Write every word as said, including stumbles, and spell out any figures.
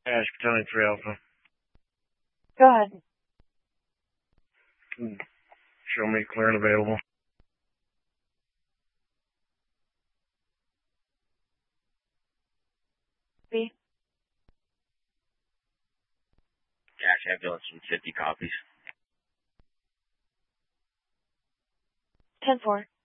Ash Battalion three Alpha. Go ahead. Show me clear and available. B. Ash ambulance from fifty copies. ten four.